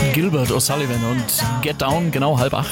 Gilbert O'Sullivan und Get Down, genau 7:30.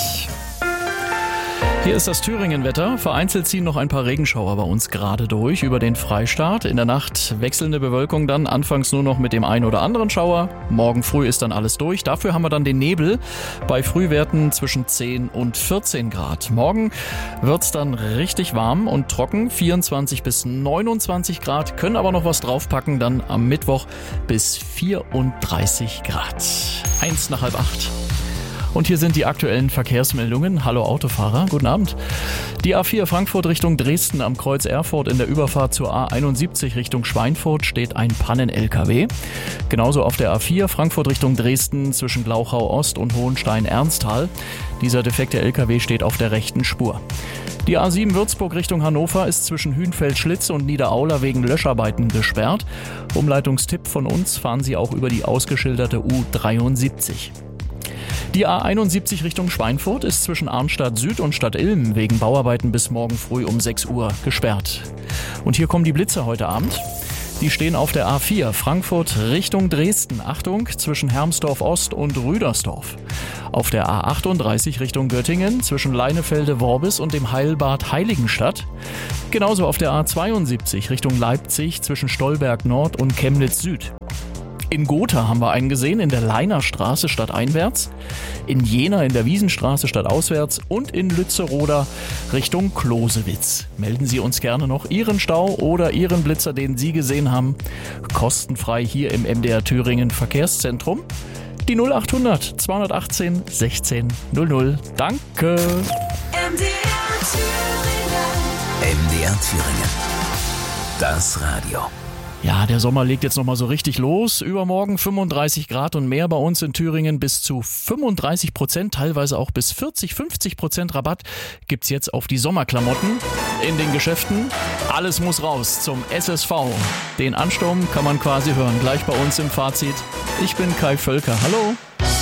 Hier ist das Thüringen-Wetter. Vereinzelt ziehen noch ein paar Regenschauer bei uns gerade durch über den Freistaat. In der Nacht wechselnde Bewölkung dann, anfangs nur noch mit dem einen oder anderen Schauer. Morgen früh ist dann alles durch. Dafür haben wir dann den Nebel bei Frühwerten zwischen 10 und 14 Grad. Morgen wird's dann richtig warm und trocken, 24 bis 29 Grad, können aber noch was draufpacken, dann am Mittwoch bis 34 Grad. 7:55. Und hier sind die aktuellen Verkehrsmeldungen. Hallo Autofahrer, guten Abend. Die A4 Frankfurt Richtung Dresden am Kreuz Erfurt in der Überfahrt zur A71 Richtung Schweinfurt steht ein Pannen-LKW. Genauso auf der A4 Frankfurt Richtung Dresden zwischen Glauchau Ost und Hohenstein-Ernsthal. Dieser defekte LKW steht auf der rechten Spur. Die A7 Würzburg Richtung Hannover ist zwischen Hünfeld-Schlitz und Niederaula wegen Löscharbeiten gesperrt. Umleitungstipp von uns: fahren Sie auch über die ausgeschilderte U73. Die A71 Richtung Schweinfurt ist zwischen Arnstadt Süd und Stadt Ilm wegen Bauarbeiten bis morgen früh um 6 Uhr gesperrt. Und hier kommen die Blitze heute Abend. Die stehen auf der A4 Frankfurt Richtung Dresden. Achtung, zwischen Hermsdorf Ost und Rüdersdorf. Auf der A38 Richtung Göttingen zwischen Leinefelde-Worbis und dem Heilbad Heiligenstadt. Genauso auf der A72 Richtung Leipzig zwischen Stolberg Nord und Chemnitz Süd. In Gotha haben wir einen gesehen, in der Leinerstraße stadteinwärts, in Jena in der Wiesenstraße stadtauswärts und in Lützeroda Richtung Klosewitz. Melden Sie uns gerne noch Ihren Stau oder Ihren Blitzer, den Sie gesehen haben, kostenfrei hier im MDR Thüringen Verkehrszentrum. Die 0800 218 16 00. Danke. MDR Thüringen. Das Radio. Ja, der Sommer legt jetzt nochmal so richtig los. Übermorgen 35 Grad und mehr bei uns in Thüringen, bis zu 35%, teilweise auch bis 40-50% Rabatt gibt's jetzt auf die Sommerklamotten in den Geschäften. Alles muss raus zum SSV. Den Ansturm kann man quasi hören, gleich bei uns im Fazit. Ich bin Kai Völker. Hallo.